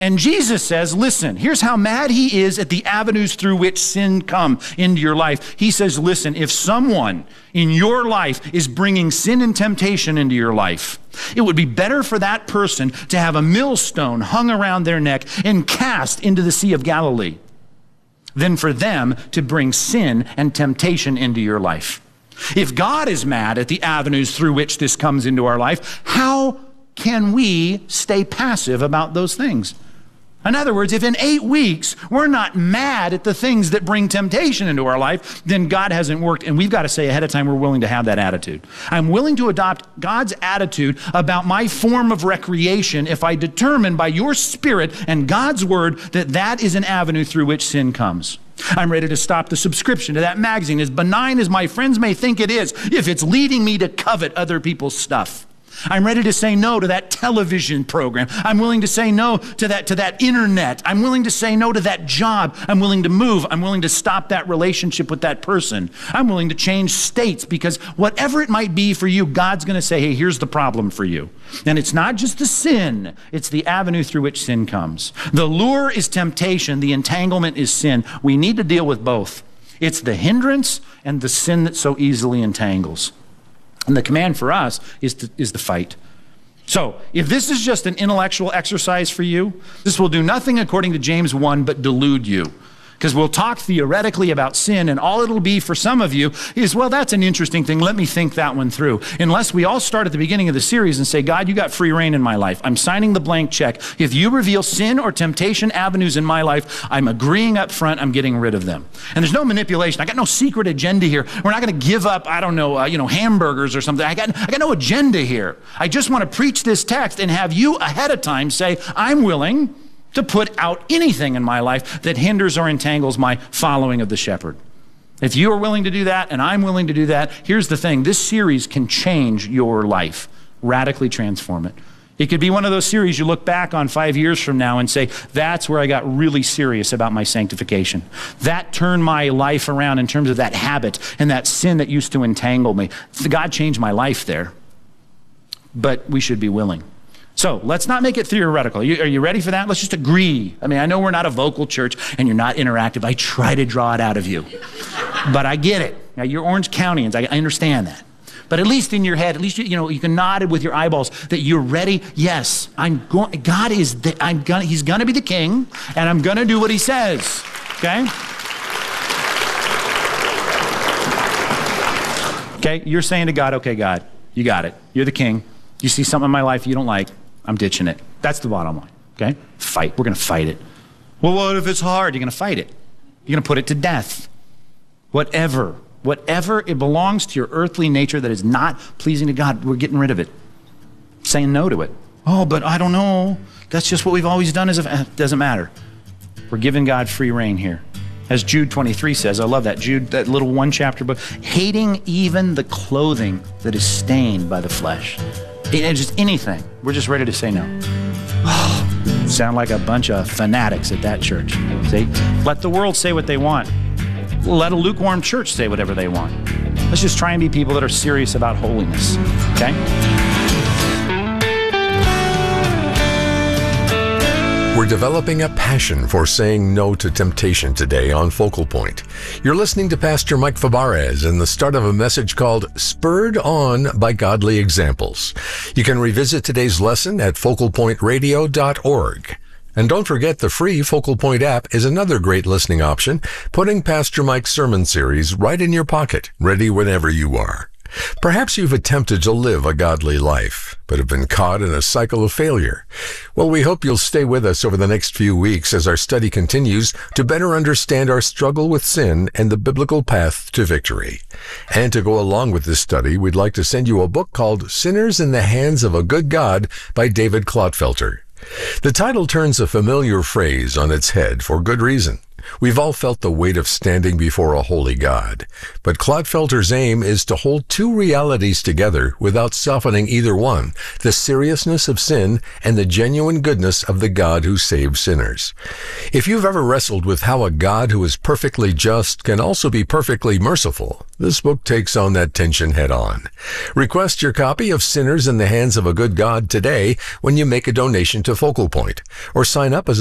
And Jesus says, listen, here's how mad he is at the avenues through which sin come into your life. He says, listen, if someone in your life is bringing sin and temptation into your life, it would be better for that person to have a millstone hung around their neck and cast into the Sea of Galilee than for them to bring sin and temptation into your life. If God is mad at the avenues through which this comes into our life, how can we stay passive about those things? In other words, if in 8 weeks we're not mad at the things that bring temptation into our life, then God hasn't worked, and we've got to say ahead of time we're willing to have that attitude. I'm willing to adopt God's attitude about my form of recreation if I determine by your Spirit and God's Word that that is an avenue through which sin comes. I'm ready to stop the subscription to that magazine, as benign as my friends may think it is, if it's leading me to covet other people's stuff. I'm ready to say no to that television program. I'm willing to say no to that internet. I'm willing to say no to that job. I'm willing to move. I'm willing to stop that relationship with that person. I'm willing to change states, because whatever it might be for you, God's going to say, hey, here's the problem for you. And it's not just the sin, it's the avenue through which sin comes. The lure is temptation, the entanglement is sin. We need to deal with both. It's the hindrance and the sin that so easily entangles. And the command for us is to fight. So, if this is just an intellectual exercise for you, this will do nothing, according to James 1, but delude you. Because we'll talk theoretically about sin, and all it'll be for some of you is, well, that's an interesting thing. Let me think that one through. Unless we all start at the beginning of the series and say, God, you got free reign in my life. I'm signing the blank check. If you reveal sin or temptation avenues in my life, I'm agreeing up front, I'm getting rid of them. And there's no manipulation. I got no secret agenda here. We're not going to give up, hamburgers or something. I got no agenda here. I just want to preach this text and have you ahead of time say, I'm willing to put out anything in my life that hinders or entangles my following of the shepherd. If you are willing to do that, and I'm willing to do that, here's the thing. This series can change your life, radically transform it. It could be one of those series you look back on 5 years from now and say, that's where I got really serious about my sanctification. That turned my life around in terms of that habit and that sin that used to entangle me. God changed my life there. But we should be willing. So let's not make it theoretical. Are you ready for that? Let's just agree. I mean, I know we're not a vocal church and you're not interactive. I try to draw it out of you. But I get it. Now, you're Orange Countyans. I understand that. But at least in your head, at least you can nod with your eyeballs that you're ready. Yes, God is. He's going to be the king, and I'm going to do what he says. Okay? Okay, you're saying to God, okay, God, you got it. You're the king. You see something in my life you don't like, I'm ditching it. That's the bottom line, okay? Fight. We're going to fight it. Well, what if it's hard? You're going to fight it. You're going to put it to death. Whatever it belongs to your earthly nature that is not pleasing to God, we're getting rid of it. Saying no to it. Oh, but I don't know. That's just what we've always done. It doesn't matter. We're giving God free reign here. As Jude 23 says, I love that. Jude, that little one chapter book. Hating even the clothing that is stained by the flesh. Just anything. We're just ready to say no. Sound like a bunch of fanatics at that church. See? Let the world say what they want. Let a lukewarm church say whatever they want. Let's just try and be people that are serious about holiness. Okay? We're developing a passion for saying no to temptation today on Focal Point. You're listening to Pastor Mike Fabarez in the start of a message called Spurred On by Godly Examples. You can revisit today's lesson at focalpointradio.org. And don't forget the free Focal Point app is another great listening option, putting Pastor Mike's sermon series right in your pocket, ready whenever you are. Perhaps you've attempted to live a godly life, but have been caught in a cycle of failure. Well, we hope you'll stay with us over the next few weeks as our study continues to better understand our struggle with sin and the biblical path to victory. And to go along with this study, we'd like to send you a book called Sinners in the Hands of a Good God by David Clotfelter. The title turns a familiar phrase on its head for good reason. We've all felt the weight of standing before a holy God, but Clodfelter's aim is to hold two realities together without softening either one, the seriousness of sin and the genuine goodness of the God who saves sinners. If you've ever wrestled with how a God who is perfectly just can also be perfectly merciful, this book takes on that tension head on. Request your copy of Sinners in the Hands of a Good God today when you make a donation to Focal Point, or sign up as